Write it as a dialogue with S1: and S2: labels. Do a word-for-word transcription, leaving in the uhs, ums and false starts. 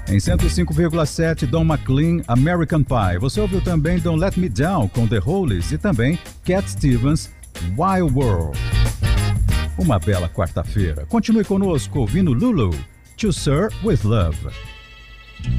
S1: Em cento e cinco vírgula sete, Don McLean, American Pie. Você ouviu também Don't Let Me Down com The Hollies e também Cat Stevens, Wild World. Uma bela quarta-feira. Continue conosco ouvindo Lulu, To Sir With Love.